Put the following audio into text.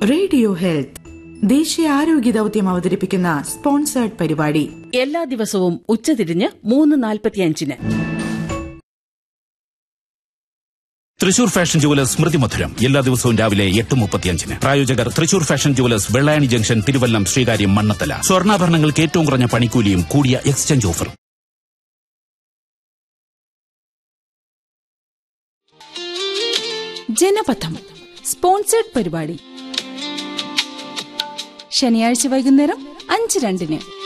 Radio health ദേശീയ ആരോഗ്യ ദൗത്യം അവതരിപ്പിക്കുന്ന സ്പോൺസേർഡ് പരിപാടി എല്ലാ ദിവസവും ഉച്ചതിരിഞ്ഞ് 3:45. തൃശൂർ ഫാഷൻ ജുവലേഴ്സ് സ്മൃതി മധുരം എല്ലാ ദിവസവും രാവിലെ 8:35. പ്രായോജകർ Thrissur fashion jewellers, Vellayani junction, Thiruvallam, Sreekaryam, Mannathala. സ്വർണ്ണാഭരണങ്ങൾക്ക് ഏറ്റവും കുറഞ്ഞ പണിക്കൂലിയും കൂടിയ എക്സ്ചേഞ്ച് ഓഫറും. ജനപഥം സ്പോൺസേർഡ് പരിപാടി ശനിയാഴ്ച വൈകുന്നേരം 5:02.